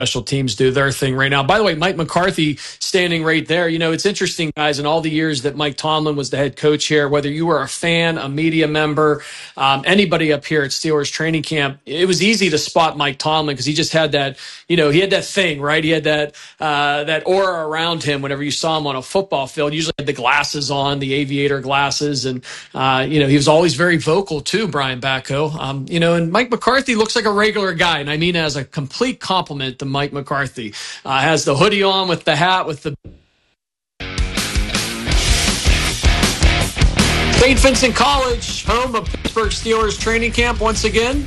special teams do their thing right now. By the way, Mike McCarthy standing right there. It's interesting, guys, in all the years that Mike Tomlin was the head coach here, whether you were a fan, a media member, anybody up here at Steelers training camp, it was easy to spot Mike Tomlin because he just had that, he had that thing, right? He had that aura around him whenever you saw him on a football field. Usually had the glasses on, the aviator glasses, and, he was always very vocal too, Brian Batko. And Mike McCarthy looks like a regular guy, and I mean as a complete compliment to Mike McCarthy. Has the hoodie on with the hat, with the St. Vincent College, home of Pittsburgh Steelers training camp once again.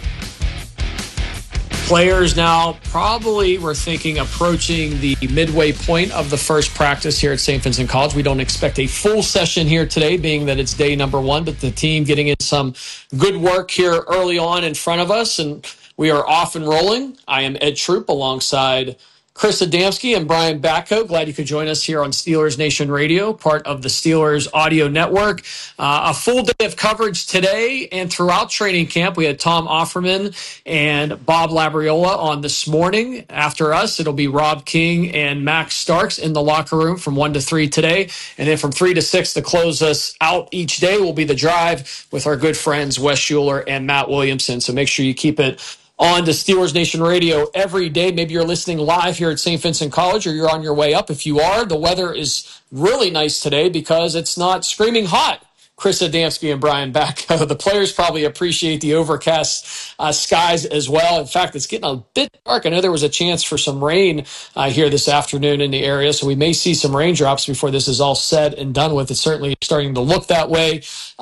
Players now probably, we're thinking, approaching the midway point of the first practice here at St. Vincent College. We don't expect a full session here today, being that it's day number 1, but the team getting in some good work here early on in front of us, and we are off and rolling. I am Ed Troop alongside Chris Adamski and Brian Batko. Glad you could join us here on Steelers Nation Radio, part of the Steelers Audio Network. A full day of coverage today and throughout training camp. We had Tom Offerman and Bob Labriola on this morning. After us, it'll be Rob King and Max Starks in the locker room from 1 to 3 today. And then from 3 to 6 to close us out each day will be The Drive with our good friends Wes Schuler and Matt Williamson. So make sure you keep it on to Steelers Nation Radio every day. Maybe you're listening live here at St. Vincent College, or you're on your way up. If you are, the weather is really nice today because it's not screaming hot. Chris Adamski and Brian Batko. The players probably appreciate the overcast skies as well. In fact, it's getting a bit dark. I know there was a chance for some rain here this afternoon in the area, so we may see some raindrops before this is all said and done with. It's certainly starting to look that way.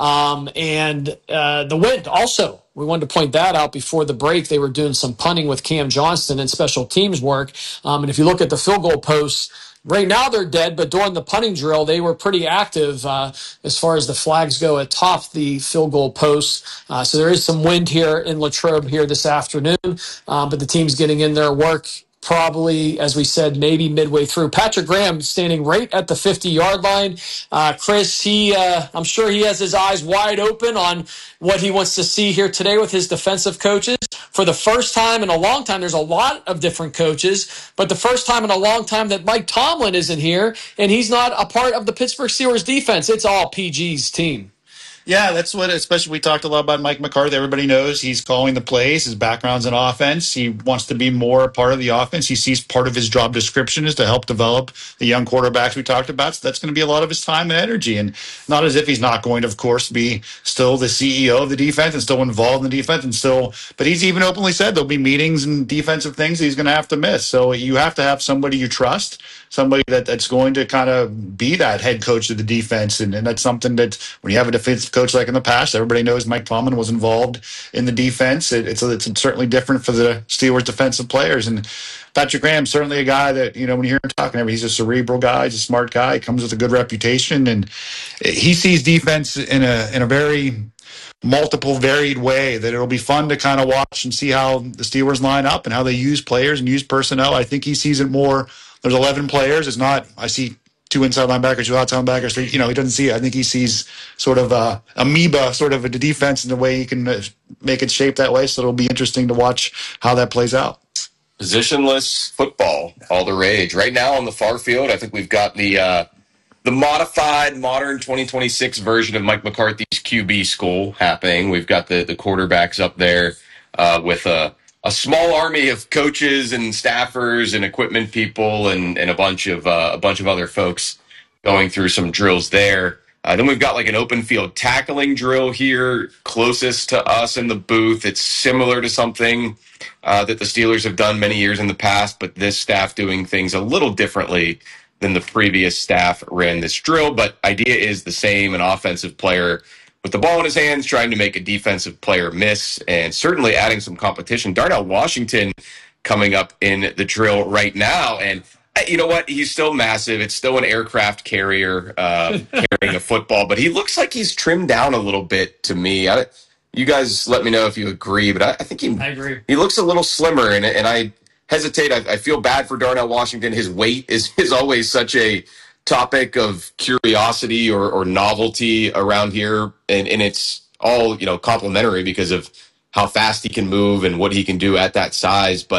And the wind also. We wanted to point that out before the break. They were doing some punting with Cam Johnston and special teams work. And if you look at the field goal posts, right now they're dead, but during the punting drill, they were pretty active as far as the flags go atop the field goal posts. So there is some wind here in Latrobe here this afternoon, but the team's getting in their work probably, as we said, maybe midway through. Patrick Graham standing right at the 50-yard line. Chris, I'm sure he has his eyes wide open on what he wants to see here today with his defensive coaches. For the first time in a long time, there's a lot of different coaches, but the first time in a long time that Mike Tomlin isn't here, and he's not a part of the Pittsburgh Steelers defense. It's all PG's team. Yeah, that's what, especially we talked a lot about Mike McCarthy. Everybody knows he's calling the plays. His background's in offense. He wants to be more a part of the offense. He sees part of his job description is to help develop the young quarterbacks we talked about. So that's going to be a lot of his time and energy. And not as if he's not going to, of course, be still the CEO of the defense and still involved in the defense and still, but he's even openly said there'll be meetings and defensive things that he's going to have to miss. So you have to have somebody you trust, somebody that's going to kind of be that head coach of the defense. And that's something that when you have a defensive coach like in the past, everybody knows Mike Tomlin was involved in the defense. It's certainly different for the Steelers defensive players. And Patrick Graham, certainly a guy that, when you hear him talking, he's a cerebral guy, he's a smart guy, he comes with a good reputation, and he sees defense in a very multiple, varied way that it'll be fun to kind of watch and see how the Steelers line up and how they use players and use personnel. I think he sees it more. There's 11 players. It's not, I see 2 inside linebackers, 2 outside linebackers. He doesn't see it. I think he sees sort of amoeba, sort of a defense, and the way he can make it shape that way. So it'll be interesting to watch how that plays out. Positionless football, all the rage. Right now on the far field, I think we've got the modified, modern 2026 version of Mike McCarthy's QB school happening. We've got the quarterbacks up there with a small army of coaches and staffers and equipment people and a bunch of other folks going through some drills there. Then we've got like an open field tackling drill here closest to us in the booth. It's similar to something that the Steelers have done many years in the past, but this staff doing things a little differently than the previous staff ran this drill. But idea is the same, an offensive player with the ball in his hands trying to make a defensive player miss, and certainly adding some competition. Darnell Washington coming up in the drill right now, and you know what? He's still massive. It's still an aircraft carrier carrying a football, but he looks like he's trimmed down a little bit to me. You guys let me know if you agree, but I think I agree. He looks a little slimmer, and I hesitate. I feel bad for Darnell Washington. His weight is always such a topic of curiosity or novelty around here, and it's all complimentary because of how fast he can move and what he can do at that size. But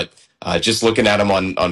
Just looking at him on